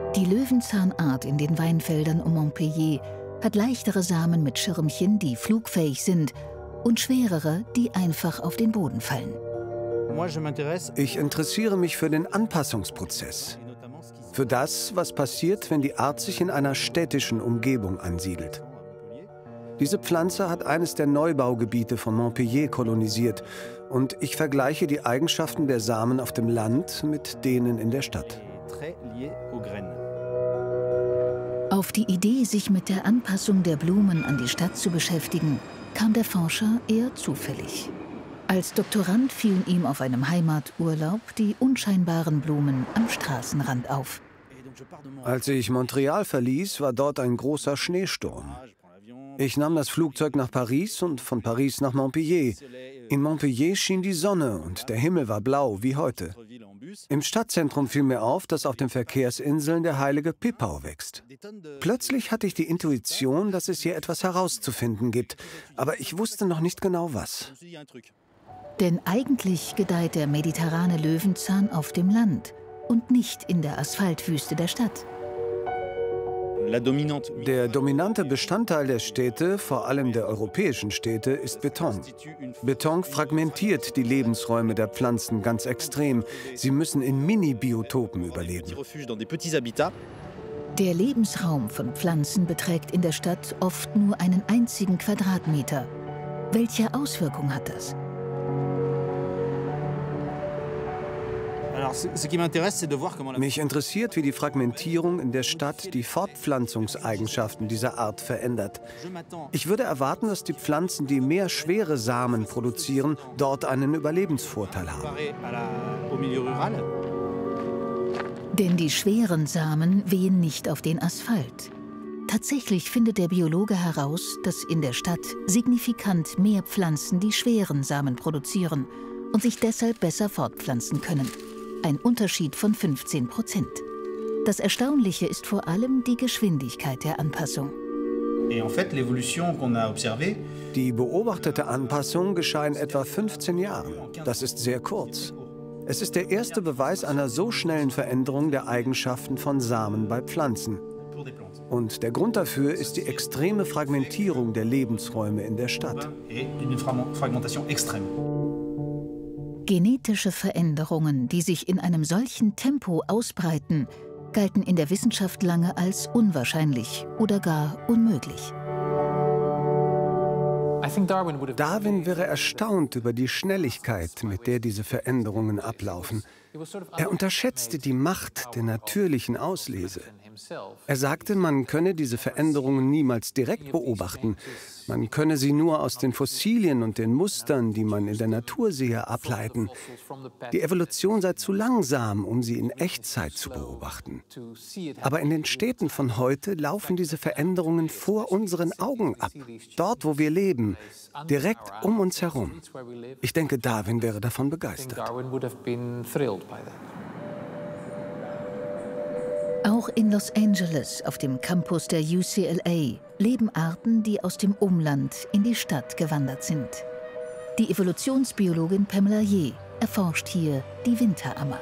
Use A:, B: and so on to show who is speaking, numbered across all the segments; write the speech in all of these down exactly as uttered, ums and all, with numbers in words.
A: Die Löwenzahnart in den Weinfeldern um Montpellier hat leichtere Samen mit Schirmchen, die flugfähig sind, und schwerere, die einfach auf den Boden fallen.
B: Ich interessiere mich für den Anpassungsprozess. Für das, was passiert, wenn die Art sich in einer städtischen Umgebung ansiedelt. Diese Pflanze hat eines der Neubaugebiete von Montpellier kolonisiert und ich vergleiche die Eigenschaften der Samen auf dem Land mit denen in der Stadt.
A: Auf die Idee, sich mit der Anpassung der Blumen an die Stadt zu beschäftigen, kam der Forscher eher zufällig. Als Doktorand fielen ihm auf einem Heimaturlaub die unscheinbaren Blumen am Straßenrand auf.
B: Als ich Montreal verließ, war dort ein großer Schneesturm. Ich nahm das Flugzeug nach Paris und von Paris nach Montpellier. In Montpellier schien die Sonne und der Himmel war blau wie heute. Im Stadtzentrum fiel mir auf, dass auf den Verkehrsinseln der heilige Pipau wächst. Plötzlich hatte ich die Intuition, dass es hier etwas herauszufinden gibt, aber ich wusste noch nicht genau was.
A: Denn eigentlich gedeiht der mediterrane Löwenzahn auf dem Land und nicht in der Asphaltwüste der Stadt.
B: Der dominante Bestandteil der Städte, vor allem der europäischen Städte, ist Beton. Beton fragmentiert die Lebensräume der Pflanzen ganz extrem. Sie müssen in Mini-Biotopen überleben.
A: Der Lebensraum von Pflanzen beträgt in der Stadt oft nur einen einzigen Quadratmeter. Welche Auswirkung hat das?
B: Mich interessiert, wie die Fragmentierung in der Stadt die Fortpflanzungseigenschaften dieser Art verändert. Ich würde erwarten, dass die Pflanzen, die mehr schwere Samen produzieren, dort einen Überlebensvorteil haben.
A: Denn die schweren Samen wehen nicht auf den Asphalt. Tatsächlich findet der Biologe heraus, dass in der Stadt signifikant mehr Pflanzen die schweren Samen produzieren und sich deshalb besser fortpflanzen können. Ein Unterschied von fünfzehn Prozent. Das Erstaunliche ist vor allem die Geschwindigkeit der Anpassung.
B: Die beobachtete Anpassung geschah in etwa fünfzehn Jahren. Das ist sehr kurz. Es ist der erste Beweis einer so schnellen Veränderung der Eigenschaften von Samen bei Pflanzen. Und der Grund dafür ist die extreme Fragmentierung der Lebensräume in der Stadt.
A: Genetische Veränderungen, die sich in einem solchen Tempo ausbreiten, galten in der Wissenschaft lange als unwahrscheinlich oder gar unmöglich.
B: Darwin wäre erstaunt über die Schnelligkeit, mit der diese Veränderungen ablaufen. Er unterschätzte die Macht der natürlichen Auslese. Er sagte, man könne diese Veränderungen niemals direkt beobachten. Man könne sie nur aus den Fossilien und den Mustern, die man in der Natur sehe, ableiten. Die Evolution sei zu langsam, um sie in Echtzeit zu beobachten. Aber in den Städten von heute laufen diese Veränderungen vor unseren Augen ab. Dort, wo wir leben, direkt um uns herum. Ich denke, Darwin wäre davon begeistert.
A: Auch in Los Angeles, auf dem Campus der U C L A, leben Arten, die aus dem Umland in die Stadt gewandert sind. Die Evolutionsbiologin Pamela Yeh erforscht hier die Winterammer.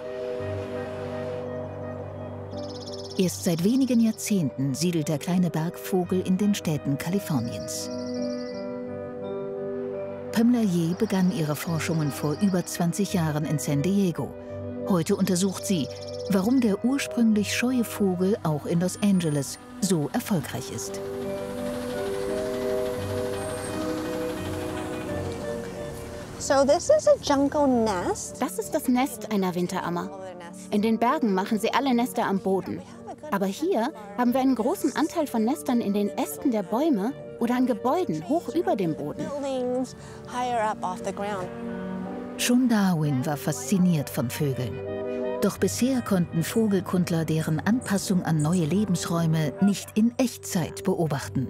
A: Erst seit wenigen Jahrzehnten siedelt der kleine Bergvogel in den Städten Kaliforniens. Pamela Yeh begann ihre Forschungen vor über zwanzig Jahren in San Diego. Heute untersucht sie, warum der ursprünglich scheue Vogel auch in Los Angeles so erfolgreich ist.
C: Das ist das Nest einer Winterammer. In den Bergen machen sie alle Nester am Boden. Aber hier haben wir einen großen Anteil von Nestern in den Ästen der Bäume oder an Gebäuden hoch über dem Boden.
A: Schon Darwin war fasziniert von Vögeln. Doch bisher konnten Vogelkundler deren Anpassung an neue Lebensräume nicht in Echtzeit beobachten.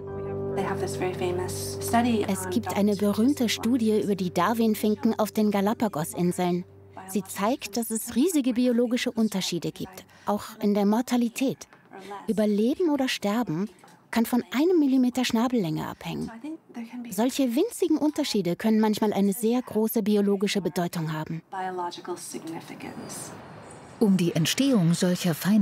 C: Es gibt eine berühmte Studie über die Darwin-Finken auf den Galapagos-Inseln. Sie zeigt, dass es riesige biologische Unterschiede gibt, auch in der Mortalität. Überleben oder Sterben kann von einem Millimeter Schnabellänge abhängen. Solche winzigen Unterschiede können manchmal eine sehr große biologische Bedeutung haben.
A: Um die Entstehung solcher feinen